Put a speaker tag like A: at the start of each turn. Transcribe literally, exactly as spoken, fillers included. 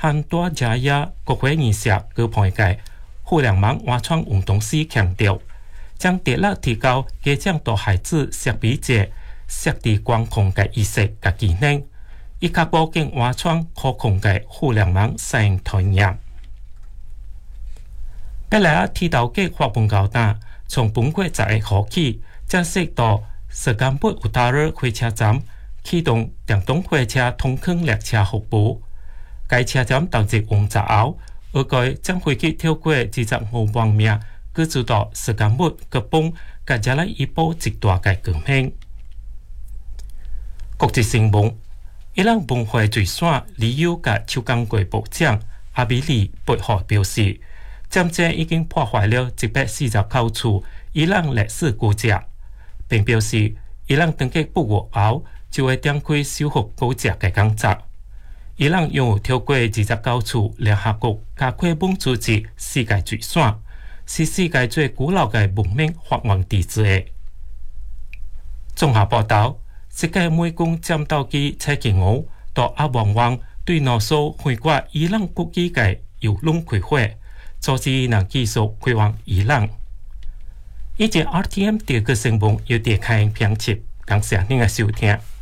A: 和大家呀国会议事舉辦嘅互聯網挖創運動時強調，將極力提高家長對孩子設備者設置管控嘅意識嘅技能，以確保經挖創可控嘅互聯網使用體驗。本來提到嘅發本交代，從本月十一號起，正式到石岡北烏塔爾火車站啟動電動火車通坑列車服務。該車站當日往閘後，預計將會去跳過二十五萬名居住到石岡北吉邦，加加來一波極大嘅革命。國際新聞，伊朗文化最爽理由嘅秋江國部長阿比里八號表示，戰爭已經破壞了一百四十九處伊朗歷史古蹟，並表示伊朗登記不久後就會展開修復古蹟嘅工作。伊朗有超過二十九處聯合國教科文組織世界最爽，是世界最古老嘅文明發源地之一。綜合報道，世界美軍戰鬥機蔡奇歐到阿旺旺對羅素回國伊朗國機嘅油輪開火，阻止能繼續開往伊朗。以及 R T M 第二個新聞要點開評級，感謝您嘅收聽。